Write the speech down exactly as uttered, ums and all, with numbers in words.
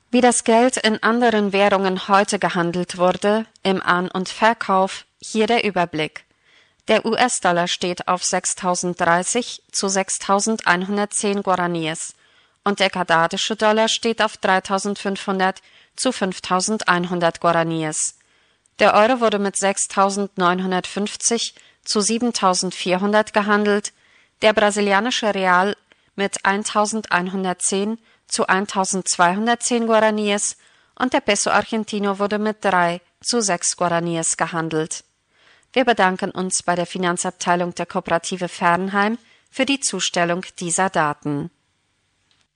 Wie das Geld in anderen Währungen heute gehandelt wurde, im An- und Verkauf, hier der Überblick. Der U S-Dollar steht auf sechstausenddreißig zu sechstausendeinhundertzehn Guaraníes und der kanadische Dollar steht auf dreitausendfünfhundert zu fünftausendeinhundert Guaraníes. Der Euro wurde mit sechstausendneunhundertfünfzig zu siebentausendvierhundert gehandelt, der brasilianische Real mit eintausendeinhundertzehn zu eintausendzweihundertzehn Guaraníes und der Peso Argentino wurde mit drei zu sechs Guaraníes gehandelt. Wir bedanken uns bei der Finanzabteilung der Kooperative Fernheim für die Zustellung dieser Daten.